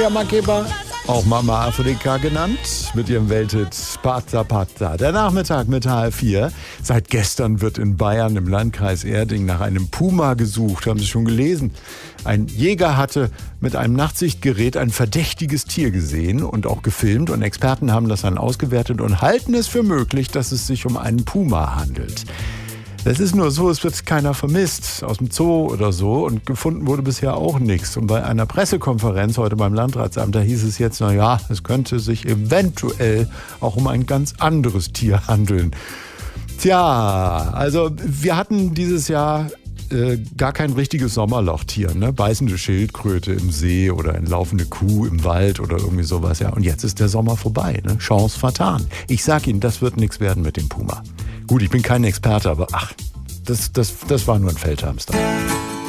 Claudia Makeba, auch Mama Afrika genannt, mit ihrem Welthit Pazza Pazza. Der Nachmittag mit HR4. Seit gestern wird in Bayern im Landkreis Erding nach einem Puma gesucht. Haben Sie schon gelesen? Ein Jäger hatte mit einem Nachtsichtgerät ein verdächtiges Tier gesehen und auch gefilmt. Und Experten haben das dann ausgewertet und halten es für möglich, dass es sich um einen Puma handelt. Es ist nur so, es wird keiner vermisst aus dem Zoo oder so und gefunden wurde bisher auch nichts. Und bei einer Pressekonferenz heute beim Landratsamt, da hieß es jetzt, es könnte sich eventuell auch um ein ganz anderes Tier handeln. Tja, also wir hatten dieses Jahr gar kein richtiges Sommerlochtier, ne? Beißende Schildkröte im See oder eine laufende Kuh im Wald oder irgendwie sowas. Ja. Und jetzt ist der Sommer vorbei, ne? Chance vertan. Ich sag Ihnen, das wird nichts werden mit dem Puma. Gut, ich bin kein Experte, aber das war nur ein Feldhamster.